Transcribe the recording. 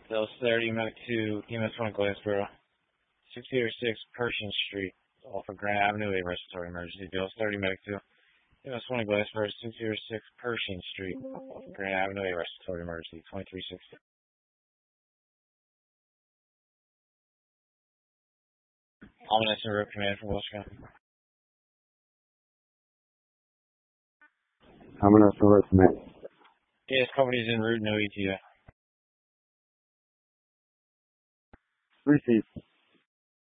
Those 30, Medic 2, EMS 1 Glassboro, 606 Pershing Street, off of Grand Avenue, a respiratory emergency. Bills 30, Medic 2, EMS 1 Glassboro, 606 Pershing Street, off of Grand Avenue, a respiratory emergency. 2360. Ominous and Road Command from Wilson County. Ominous and Road Command. Gas company's en route, no ETA. Received.